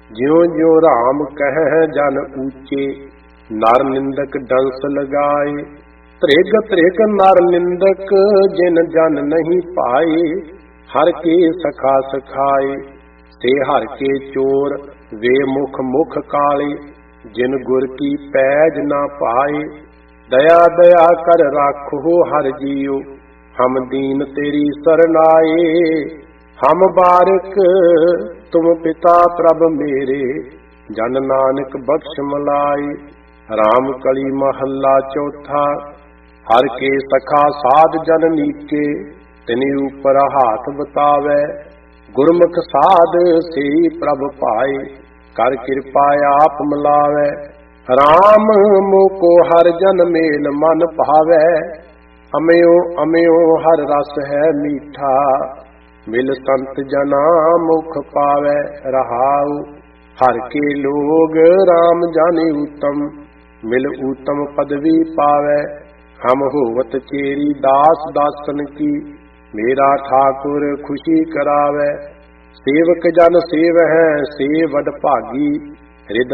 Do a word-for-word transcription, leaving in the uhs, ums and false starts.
ज्यों ज्यों राम कह जन ऊंचे, नर निंदक डंस लगाए। त्रिग त्रिग नर निंदक जिन जन नहीं पाए, हर के सखा सखाए। से हर के चोर वे मुख मुख काले, जिन गुर की पैज ना पाए। दया दया कर राखो हर जियो, हम दीन तेरी सरनाए। हम बारिक तुम पिता प्रभ मेरे, जन नानक बख्श मलाए। राम कली महला चौथा, हर के सखा साध जन नीके, तिनि ऊपर हाथ बतावे। गुरमुख साध से प्रभ पाए, कर कृपा आप मिलावे। राम मोको हर जन मेल मन भावे, अम्यो अम्यो हर रस है मीठा। मिल संत जना मुख पावे रहाऊ, हर के लोग राम जाने उत्तम, मिल उत्तम पदवी पावे। हम होवत चेरी दास दासन की, मेरा ठाकुर खुशी करावे। सेवक जन सेव है से वड भागी,